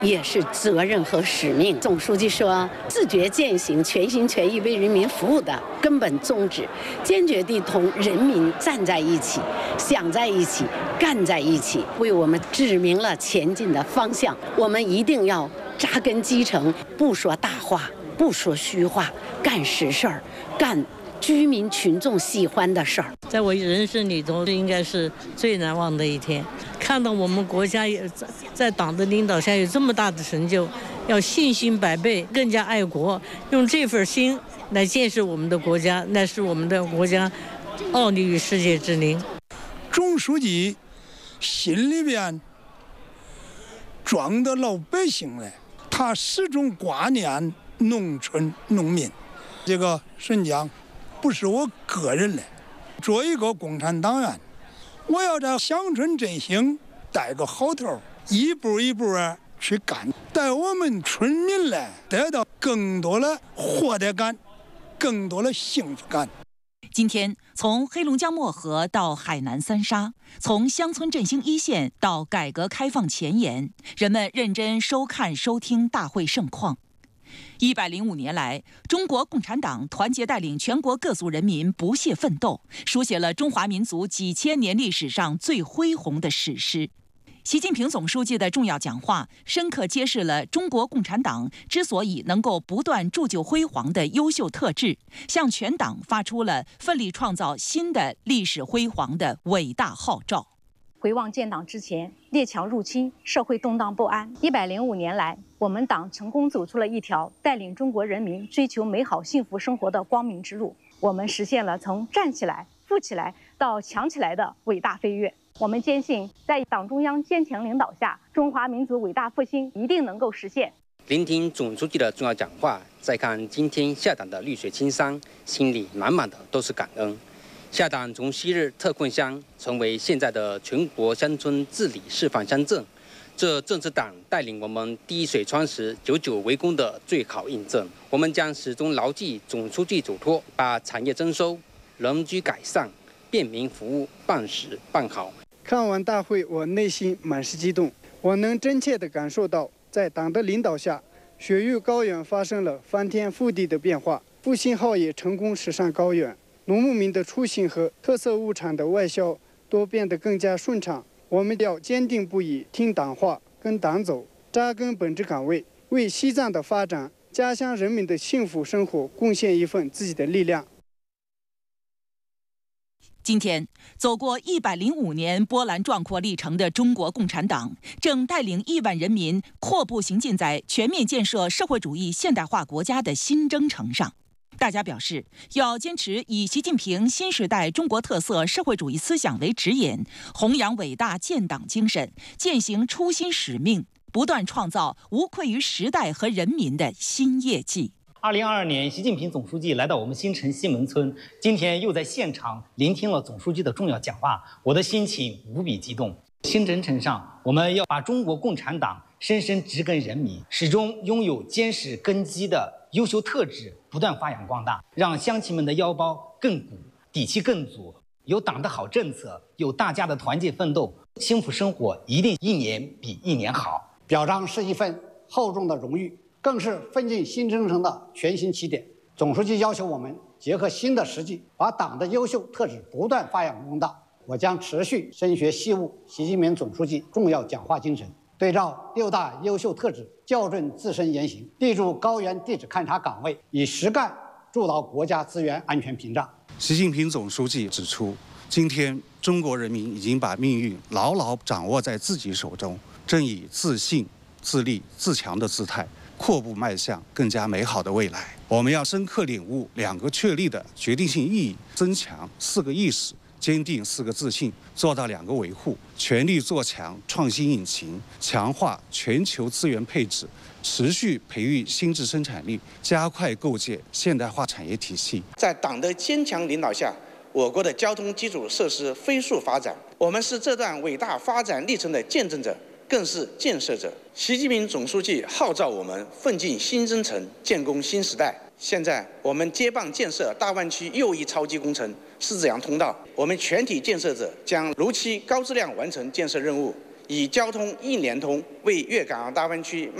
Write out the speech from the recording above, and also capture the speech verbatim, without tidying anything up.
也是责任和使命。总书记说，自觉践行全心全意为人民服务的根本宗旨，坚决地同人民站在一起，想在一起，干在一起，为我们指明了前进的方向。我们一定要扎根基层，不说大话，不说虚话，干实事儿，干居民群众喜欢的事儿。 在我人生里头，这应该是最难忘的一天。看到我们国家也在党的领导下有这么大的成就，要信心百倍，更加爱国，用这份心来建设我们的国家，那是我们的国家傲立于世界之林。 总书记心里边装的老百姓嘞，他始终挂念农村农民。这个沈江不是我个人嘞，作为一个共产党员，我要在乡村振兴带个好头，一步一步啊去干，带我们村民嘞得到更多的获得感，更多的幸福感。 今天，从黑龙江漠河到海南三沙，从乡村振兴一线到改革开放前沿，人们认真收看、收听大会盛况。一百零五年来，中国共产党团结带领全国各族人民不懈奋斗，书写了中华民族几千年历史上最恢宏的史诗。习近平总书记的重要讲话，深刻揭示了中国共产党之所以能够不断铸就辉煌的优秀特质，向全党发出了奋力创造新的历史辉煌的伟大号召。 回望建党之前，列强入侵，社会动荡不安。一百零五年来，我们党成功走出了一条带领中国人民追求美好幸福生活的光明之路。我们实现了从站起来、富起来到强起来的伟大飞跃。我们坚信，在党中央坚强领导下，中华民族伟大复兴一定能够实现。 聆听总书记的重要讲话，再看今天下党的绿水青山，心里满满的都是感恩。下党从昔日特困乡成为现在的全国乡村治理示范乡镇，这正是党带领我们滴水穿石、久久为功的最好印证。我们将始终牢记总书记嘱托，把产业增收、人居改善、便民服务办实办好。 看完大会，我内心满是激动。我能真切地感受到，在党的领导下，雪域高原发生了翻天覆地的变化，复兴号也成功驶上高原。农牧民的出行和特色物产的外销都变得更加顺畅。我们要坚定不移听党话、跟党走，扎根本职岗位，为西藏的发展、家乡人民的幸福生活贡献一份自己的力量。 今天，走过一百零五年波澜壮阔历程的中国共产党，正带领亿万人民阔步行进在全面建设社会主义现代化国家的新征程上。大家表示，要坚持以习近平新时代中国特色社会主义思想为指引，弘扬伟大建党精神，践行初心使命，不断创造无愧于时代和人民的新业绩。 二零二二年，习近平总书记来到我们新城西门村，今天又在现场聆听了总书记的重要讲话，我的心情无比激动。新征程上，我们要把中国共产党深深植根人民，始终拥有坚实根基的优秀特质不断发扬光大，让乡亲们的腰包更鼓，底气更足。有党的好政策，有大家的团结奋斗，幸福生活一定一年比一年好。 表彰是一份厚重的荣誉，更是奋进新征程的全新起点。总书记要求我们结合新的实际，把党的优秀特质不断发扬光大。我将持续深学习悟习近平总书记重要讲话精神，对照六大优秀特质，校正自身言行，立住高原地质勘察岗位，以实干筑牢国家资源安全屏障。 习近平总书记指出，今天中国人民已经把命运牢牢掌握在自己手中，正以自信、自立、自强的姿态阔步迈向更加美好的未来。我们要深刻领悟两个确立的决定性意义，增强四个意识，坚定四个自信，做到两个维护，全力做强创新引擎，强化全球资源配置，持续培育新质生产力，加快构建现代化产业体系。 在党的坚强领导下，我国的交通基础设施飞速发展，我们是这段伟大发展历程的见证者，更是建设者。习近平总书记号召我们奋进新征程，建功新时代。现在我们接棒建设大湾区又一超级工程狮子洋通道，我们全体建设者将如期高质量完成建设任务， 以交通一联通为粤港澳大湾区